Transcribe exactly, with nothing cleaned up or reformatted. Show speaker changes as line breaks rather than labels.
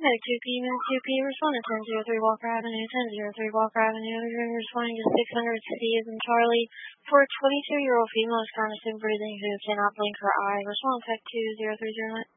Medic two P, Medic two P, responding ten zero three Walker Avenue, ten zero three Walker Avenue, responding to six hundred C as in Charlie for a twenty-two-year-old female is conscious and breathing who cannot blink her eye. Respond tech two zero three zero nine.